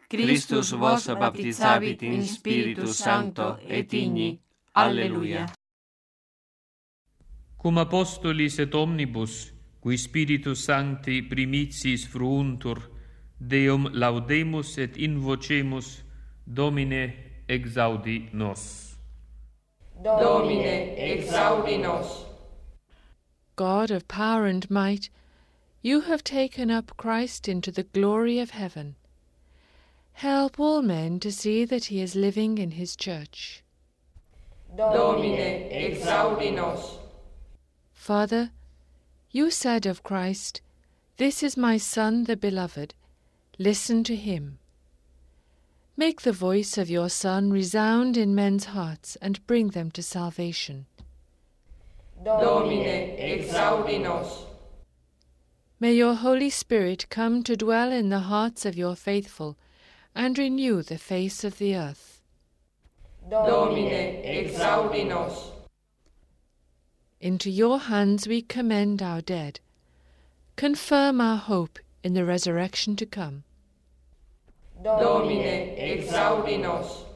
Christus vos baptizavit in Spiritus Sancto et Igni. Alleluia. Cum apostolis et omnibus, qui Spiritus Sancti primitiis fruuntur, Deum laudemus et invocemus, Domine exaudi nos. Domine exaudi nos. God of power and might, you have taken up Christ into the glory of heaven. Help all men to see that he is living in his church. Domine exaudi nos. Father, you said of Christ, "This is my Son, the Beloved. Listen to him." Make the voice of your Son resound in men's hearts and bring them to salvation. Domine exaudi nos. May your Holy Spirit come to dwell in the hearts of your faithful and renew the face of the earth. Domine exaudi nos. Into your hands we commend our dead. Confirm our hope in the resurrection to come. Domine exaudi nos.